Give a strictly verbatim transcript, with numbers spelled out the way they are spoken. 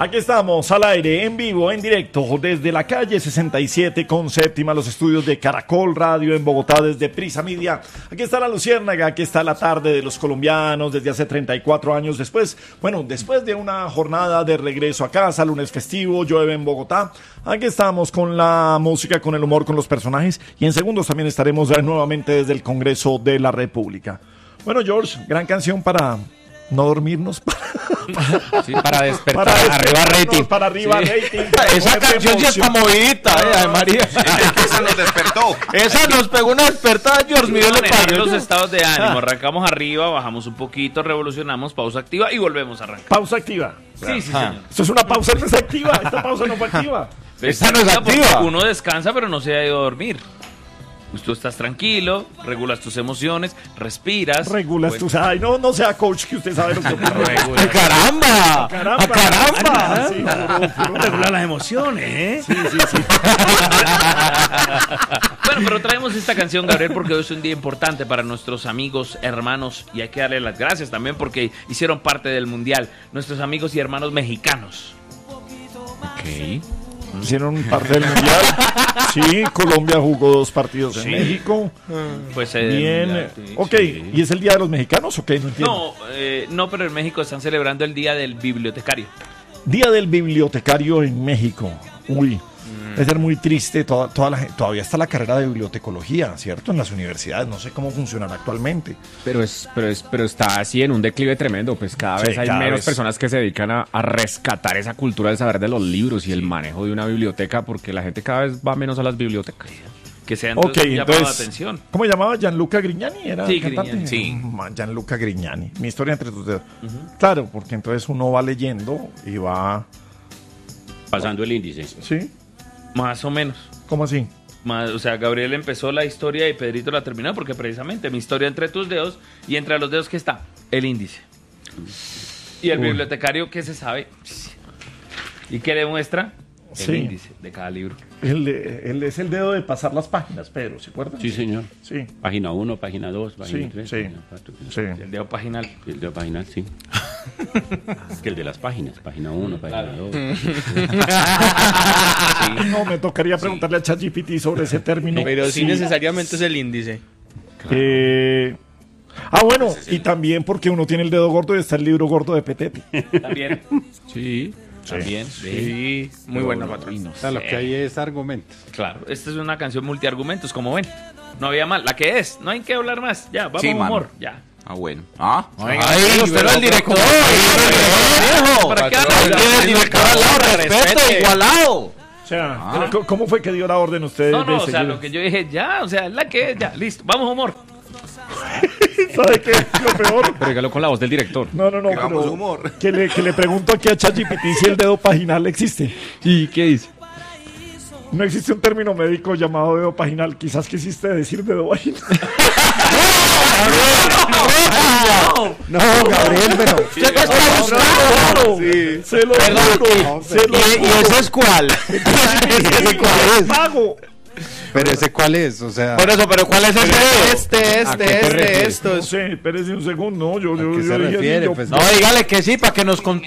Aquí estamos al aire, en vivo, en directo, desde la calle sesenta y siete con séptima, los estudios de Caracol Radio en Bogotá, desde Prisa Media. Aquí está la Luciérnaga, aquí está la tarde de los colombianos desde hace treinta y cuatro años después. Bueno, después de una jornada de regreso a casa, lunes festivo, llueve en Bogotá. Aquí estamos con la música, con el humor, con los personajes. Y en segundos también estaremos nuevamente desde el Congreso de la República. Bueno, George, gran canción para no dormirnos. Sí, para despertar, para arriba rating. Para arriba sí. rating. Esa canción ya está movidita, eh, ay María. Esa nos despertó. Esa nos pegó una despertada, George. Mire le manejar los estados de ánimo. Arrancamos arriba, bajamos un poquito, revolucionamos, pausa activa y volvemos a arrancar. Pausa activa. Sí, sí, señor. Esto es una pausa no es activa. Esta pausa no fue activa. Esta no es activa. Uno descansa, pero no se ha ido a dormir. Pues tú estás tranquilo, regulas tus emociones, respiras. Regulas bueno. tus... Ay, no, no sea coach, que usted sabe lo que ocurre. ¡Ay, caramba! ¡Caramba! ¡Caramba! Sí, juro, juro. Regular las emociones, ¿eh? Sí, sí, sí. Bueno, pero traemos esta canción, Gabriel, porque hoy es un día importante para nuestros amigos, hermanos, y hay que darle las gracias también porque hicieron parte del Mundial. Nuestros amigos y hermanos mexicanos. Ok. Hicieron parte del Mundial. Sí, Colombia jugó dos partidos en Sí. México. Pues eh, Bien. mundial, sí, Ok, sí. ¿y es el Día de los Mexicanos? Ok, no entiendo. No, eh, no, pero en México están celebrando el Día del Bibliotecario. Día del Bibliotecario en México. Uy, debe ser muy triste. Toda, toda la, gen- todavía está la carrera de bibliotecología, ¿cierto? En las universidades. No sé cómo funcionará actualmente. Pero es, pero es, pero está así en un declive tremendo, pues cada Sí, vez hay cada menos vez. personas que se dedican a, a rescatar esa cultura del saber de los libros y el manejo de una biblioteca, porque la gente cada vez va menos a las bibliotecas. Que sea Ok, entonces un llamado de entonces, atención. ¿cómo llamaba? Gianluca Grignani, ¿era Sí, el cantante? Grignani, sí. Mm, Gianluca Grignani, mi historia entre tus dedos. Claro, porque entonces uno va leyendo y va... Pasando el índice. ¿Sí? Más o menos. ¿Cómo así? Más, o sea, Gabriel empezó la historia y Pedrito la terminó porque precisamente mi historia entre tus dedos y entre los dedos que está el índice. Y el Uy. bibliotecario, ¿qué se sabe? ¿Y qué demuestra? El Sí. índice de cada libro. Él, él es el dedo de pasar las páginas, Pedro, ¿se acuerdan? Sí, señor. Sí, Página uno, página dos, página sí, tres, sí, página cuatro. sí. El dedo paginal. El de página, sí. Es que el de las páginas, página uno, página dos. No, me tocaría preguntarle a ChatGPT sobre ese término. Pero sí, necesariamente es el índice. Eh, ah, bueno, y también porque uno tiene el dedo gordo y está el libro gordo de Petete. También. Sí. También. Sí, muy buena, patrón. O sea, lo que hay es argumentos. Claro, esta es una canción multiargumentos, como ven. No había mal. La que es, no hay que hablar más. Ya, vamos Sí, a humor. mano. Ya. Ah, bueno. Ah, ¡Ay, usted era el director! ¿Para qué Patrón, habla? el director al lado, respeto, igualado. O sea, ¿cómo- ¿cómo fue que dio la orden ustedes? No, no, de o sea, seguir? lo que yo dije, ya, o sea, es la que es, ya, listo, vamos a humor. ¿Sabe qué? Lo peor. Pero dígalo con la voz del director. No, no, no. Hagamos pero humor. Que le, que le pregunto aquí a ChatGPT si el dedo paginal existe. ¿Y qué dice? No existe un término médico llamado dedo paginal. Quizás quisiste decir dedo vaginal. No, Gabriel, pero... Claro, sí. Se lo juro. Se lo ¿Y, y ese es cuál? ¿Ese cuál es? pago. Pero ese cuál es, o sea, Por eso, pero ¿cuál es ese dedo? Este, ¿A qué este, te este, refieres? esto No es. sé, espérese un segundo. No, yo, yo, ¿a qué yo se dije así, refiere? yo- Pues, No, dígale que sí, para que nos conteste.